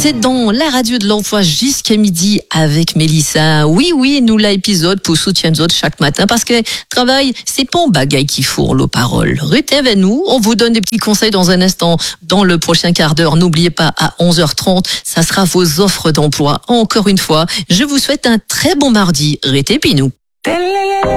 Vous êtes dans la radio de l'emploi jusqu'à midi avec Mélissa. Oui, nous l'épisode pour soutien de autres chaque matin parce que travail, c'est pas un bagaille qui fourre l'eau parole. Restez avec nous, on vous donne des petits conseils dans un instant dans le prochain quart d'heure. N'oubliez pas, à 11h30, ça sera vos offres d'emploi. Encore une fois, je vous souhaite un très bon mardi. Restez puis nous.